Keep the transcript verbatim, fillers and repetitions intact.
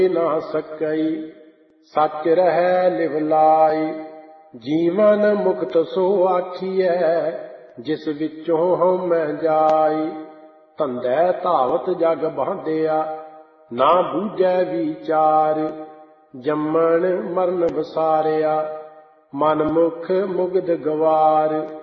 ना सकई। सच रहै लिव लाई, जीवन मुक्त सो आखिए, जिस विचों हउमੈ जाई। धंधै धावत जग बांधिया, ना बूझै विचार। जम्मण मਰਨ ਵਿਸਾਰਿਆ, ਮਨ ਮੁਖ ਮੁਗਧ ਗਵਾਰ।